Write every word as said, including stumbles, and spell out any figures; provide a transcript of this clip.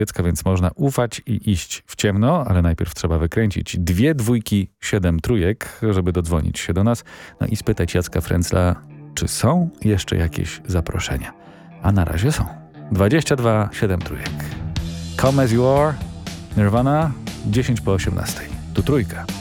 dziecka, więc można ufać i iść w ciemno, ale najpierw trzeba wykręcić dwie dwójki, siedem trójek, żeby dodzwonić się do nas. No i spytać Jacka Fręcla, czy są jeszcze jakieś zaproszenia. A na razie są. dwadzieścia dwa, siedem trójek. Come as you are, Nirvana, dziesięć po osiemnastej. Tu trójka.